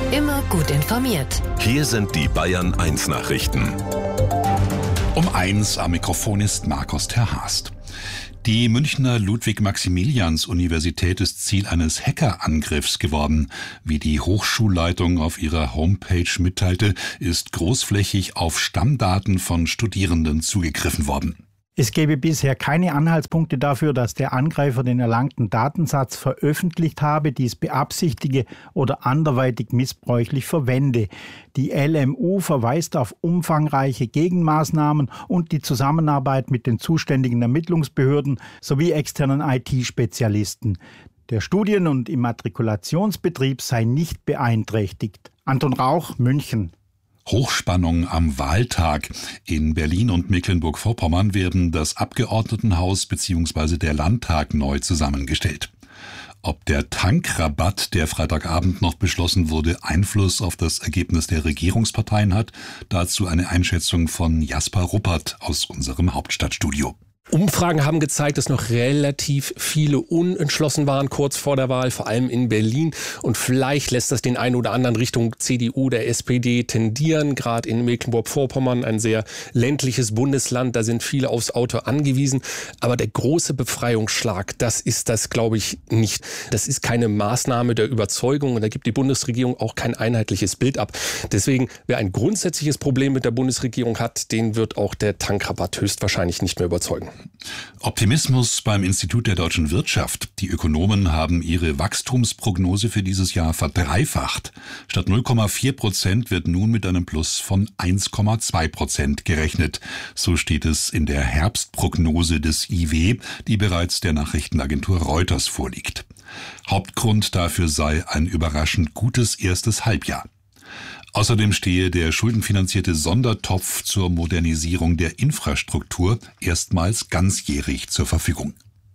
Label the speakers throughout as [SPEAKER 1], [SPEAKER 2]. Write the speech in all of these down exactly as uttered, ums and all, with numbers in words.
[SPEAKER 1] Immer gut informiert.
[SPEAKER 2] Hier sind die Bayern eins Nachrichten.
[SPEAKER 3] Um eins am Mikrofon ist Markus Terhast. Die Münchner Ludwig-Maximilians-Universität ist Ziel eines Hackerangriffs geworden. Wie die Hochschulleitung auf ihrer Homepage mitteilte, ist großflächig auf Stammdaten von Studierenden zugegriffen worden.
[SPEAKER 4] Es gebe bisher keine Anhaltspunkte dafür, dass der Angreifer den erlangten Datensatz veröffentlicht habe, dies beabsichtige oder anderweitig missbräuchlich verwende. Die L M U verweist auf umfangreiche Gegenmaßnahmen und die Zusammenarbeit mit den zuständigen Ermittlungsbehörden sowie externen I T-Spezialisten. Der Studien- und Immatrikulationsbetrieb sei nicht beeinträchtigt. Anton Rauch, München.
[SPEAKER 3] Hochspannung am Wahltag. In Berlin und Mecklenburg-Vorpommern werden das Abgeordnetenhaus bzw. der Landtag neu zusammengestellt. Ob der Tankrabatt, der Freitagabend noch beschlossen wurde, Einfluss auf das Ergebnis der Regierungsparteien hat, dazu eine Einschätzung von Jasper Ruppert aus unserem Hauptstadtstudio.
[SPEAKER 5] Umfragen haben gezeigt, dass noch relativ viele unentschlossen waren kurz vor der Wahl, vor allem in Berlin. Und vielleicht lässt das den einen oder anderen Richtung C D U oder S P D tendieren. Gerade in Mecklenburg-Vorpommern, ein sehr ländliches Bundesland, da sind viele aufs Auto angewiesen. Aber der große Befreiungsschlag, das ist das, glaube ich, nicht. Das ist keine Maßnahme der Überzeugung und da gibt die Bundesregierung auch kein einheitliches Bild ab. Deswegen, wer ein grundsätzliches Problem mit der Bundesregierung hat, den wird auch der Tankrabatt höchstwahrscheinlich nicht mehr überzeugen.
[SPEAKER 3] Optimismus beim Institut der deutschen Wirtschaft. Die Ökonomen haben ihre Wachstumsprognose für dieses Jahr verdreifacht. Statt null Komma vier Prozent wird nun mit einem Plus von eins Komma zwei Prozent gerechnet. So steht es in der Herbstprognose des I W, die bereits der Nachrichtenagentur Reuters vorliegt. Hauptgrund dafür sei ein überraschend gutes erstes Halbjahr. Außerdem stehe der schuldenfinanzierte Sondertopf zur Modernisierung der Infrastruktur erstmals ganzjährig zur Verfügung.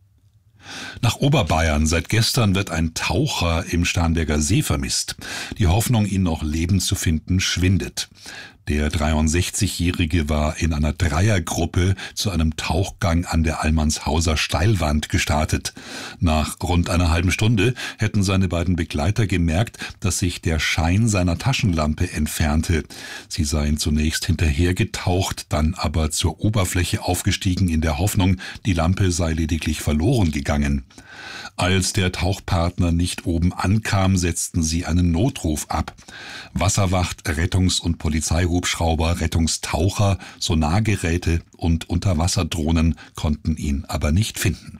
[SPEAKER 3] Nach Oberbayern seit gestern wird ein Taucher im Starnberger See vermisst. Die Hoffnung, ihn noch lebend zu finden, schwindet. Der dreiundsechzigjährige war in einer Dreiergruppe zu einem Tauchgang an der Allmannshauser Steilwand gestartet. Nach rund einer halben Stunde hätten seine beiden Begleiter gemerkt, dass sich der Schein seiner Taschenlampe entfernte. Sie seien zunächst hinterhergetaucht, dann aber zur Oberfläche aufgestiegen in der Hoffnung, die Lampe sei lediglich verloren gegangen. Als der Tauchpartner nicht oben ankam, setzten sie einen Notruf ab. Wasserwacht, Rettungs- und Polizeihubschrauber, Rettungstaucher, Sonargeräte und Unterwasserdrohnen konnten ihn aber nicht finden.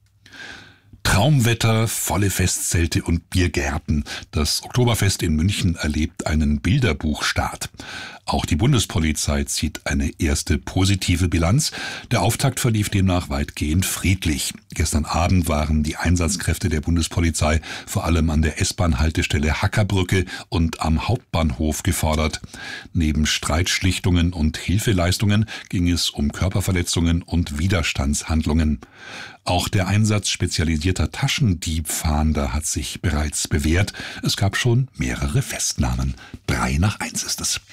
[SPEAKER 3] Traumwetter, volle Festzelte und Biergärten. Das Oktoberfest in München erlebt einen Bilderbuchstart. Auch die Bundespolizei zieht eine erste positive Bilanz. Der Auftakt verlief demnach weitgehend friedlich. Gestern Abend waren die Einsatzkräfte der Bundespolizei vor allem an der S-Bahn-Haltestelle Hackerbrücke und am Hauptbahnhof gefordert. Neben Streitschlichtungen und Hilfeleistungen ging es um Körperverletzungen und Widerstandshandlungen. Auch der Einsatz spezialisierter Taschendiebfahnder hat sich bereits bewährt. Es gab schon mehrere Festnahmen. Drei nach eins ist es.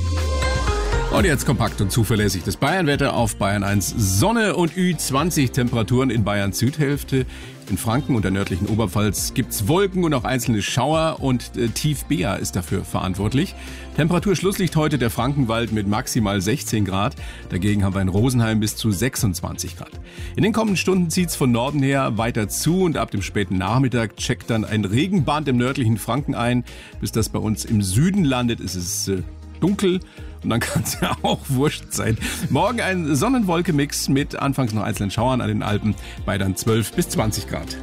[SPEAKER 6] Und jetzt kompakt und zuverlässig das Bayernwetter auf Bayern eins. Sonne und Ü zwanzig Temperaturen in Bayerns Südhälfte. In Franken und der nördlichen Oberpfalz gibt's Wolken und auch einzelne Schauer und äh, Tief Bea ist dafür verantwortlich. Temperaturschlusslicht heute der Frankenwald mit maximal sechzehn Grad. Dagegen haben wir in Rosenheim bis zu sechsundzwanzig Grad. In den kommenden Stunden zieht's von Norden her weiter zu und ab dem späten Nachmittag checkt dann ein Regenband im nördlichen Franken ein. Bis das bei uns im Süden landet, ist es äh, dunkel. Und dann kann es ja auch wurscht sein. Morgen ein Sonnenwolke-Mix mit anfangs noch einzelnen Schauern an den Alpen bei dann zwölf bis zwanzig Grad.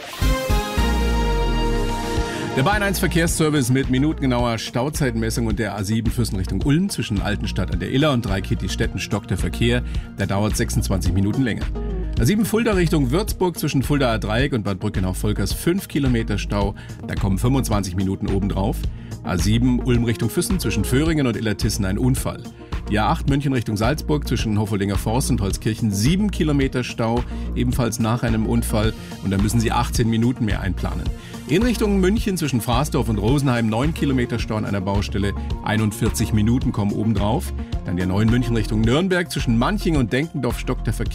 [SPEAKER 6] Der Bayern eins Verkehrsservice mit minutengenauer Stauzeitmessung und der A sieben Füssen Richtung Ulm zwischen Altenstadt an der Iller und Dreikitti-Stetten stockt der Verkehr. Der dauert sechsundzwanzig Minuten länger. A sieben Fulda Richtung Würzburg zwischen Fuldaer Dreieck und Bad Brückenhof-Volkers fünf Kilometer Stau. Da kommen fünfundzwanzig Minuten obendrauf. A sieben Ulm Richtung Füssen zwischen Föhringen und Illertissen ein Unfall. Die A acht München Richtung Salzburg zwischen Hoffeldinger Forst und Holzkirchen sieben Kilometer Stau, ebenfalls nach einem Unfall. Und da müssen Sie achtzehn Minuten mehr einplanen. In Richtung München zwischen Fraßdorf und Rosenheim neun Kilometer Stau an einer Baustelle, einundvierzig Minuten kommen obendrauf. Dann der neuen München Richtung Nürnberg zwischen Manching und Denkendorf stockt der Verkehr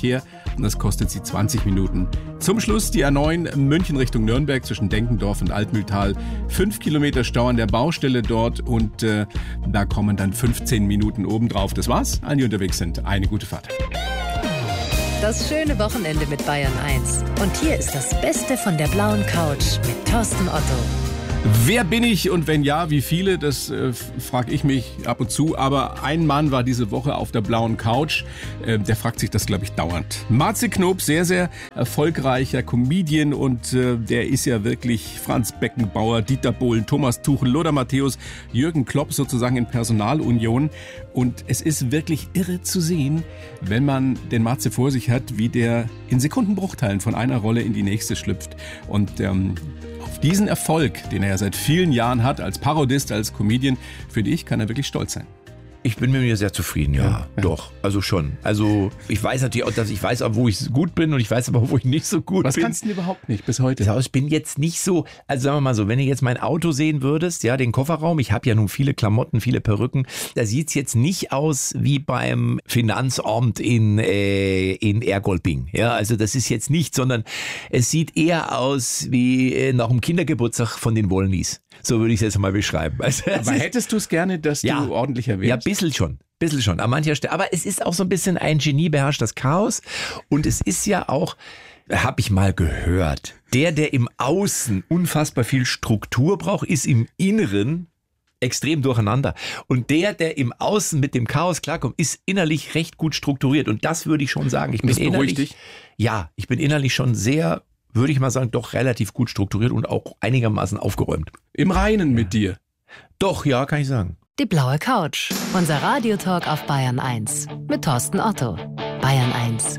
[SPEAKER 6] und das kostet sie zwanzig Minuten. Zum Schluss die A neun München Richtung Nürnberg zwischen Denkendorf und Altmühltal. Fünf Kilometer Stau an der Baustelle dort und äh, da kommen dann fünfzehn Minuten obendrauf. Das war's. Alle, die unterwegs sind, eine gute Fahrt.
[SPEAKER 1] Das schöne Wochenende mit Bayern eins. Und hier ist das Beste von der blauen Couch mit Thorsten Otto.
[SPEAKER 6] Wer bin ich und wenn ja, wie viele? Das äh, frage ich mich ab und zu. Aber ein Mann war diese Woche auf der blauen Couch. Äh, der fragt sich das, glaube ich, dauernd. Marze Knob, sehr, sehr erfolgreicher Comedian. Und äh, der ist ja wirklich Franz Beckenbauer, Dieter Bohlen, Thomas Tuchel, Lothar Matthäus, Jürgen Klopp sozusagen in Personalunion. Und es ist wirklich irre zu sehen, wenn man den Marze vor sich hat, wie der in Sekundenbruchteilen von einer Rolle in die nächste schlüpft. Und ähm, auf diesen Erfolg, den er ja seit vielen Jahren hat, als Parodist, als Comedian, finde ich, kann er wirklich stolz sein.
[SPEAKER 7] Ich bin mit mir sehr zufrieden, ja, ja, ja. Doch, also schon. Also ich weiß natürlich auch, dass ich weiß, wo ich gut bin und ich weiß aber auch, wo ich nicht so gut
[SPEAKER 6] Was
[SPEAKER 7] bin.
[SPEAKER 6] Was kannst du denn überhaupt nicht bis heute?
[SPEAKER 7] Das heißt, ich bin jetzt nicht so, also sagen wir mal so, wenn du jetzt mein Auto sehen würdest, ja, den Kofferraum, ich habe ja nun viele Klamotten, viele Perücken, da sieht's jetzt nicht aus wie beim Finanzamt in, äh, in Ergolbing. Ja, also das ist jetzt nicht, sondern es sieht eher aus wie äh, nach dem Kindergeburtstag von den Wollnies. So würde ich es jetzt mal beschreiben. Also,
[SPEAKER 6] aber hättest du es gerne, dass
[SPEAKER 7] ja,
[SPEAKER 6] du ordentlicher wärst?
[SPEAKER 7] Ja, ein bisschen schon. Bisschen schon, an mancher Stelle. Aber es ist auch so ein bisschen ein Genie beherrscht das Chaos. Und es ist ja auch, habe ich mal gehört, der, der im Außen unfassbar viel Struktur braucht, ist im Inneren extrem durcheinander. Und der, der im Außen mit dem Chaos klarkommt, ist innerlich recht gut strukturiert. Und das würde ich schon sagen. Ich bin
[SPEAKER 6] das beruhigt
[SPEAKER 7] innerlich,
[SPEAKER 6] dich?
[SPEAKER 7] Ja, ich bin innerlich schon sehr, würde ich mal sagen, doch relativ gut strukturiert und auch einigermaßen aufgeräumt.
[SPEAKER 6] Im Reinen mit dir?
[SPEAKER 7] Doch, ja, kann ich sagen.
[SPEAKER 1] Die blaue Couch. Unser Radiotalk auf Bayern eins. Mit Thorsten Otto. Bayern eins.